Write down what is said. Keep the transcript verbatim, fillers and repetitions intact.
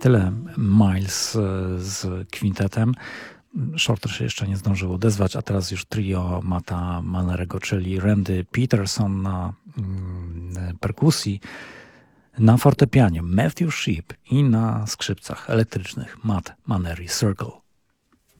tyle Miles z kwintetem. Shorter się jeszcze nie zdążył odezwać, a teraz już trio Matta Manerego, czyli Randy Peterson na mm, perkusji, na fortepianie Matthew Shipp i na skrzypcach elektrycznych Matt Manery Circle.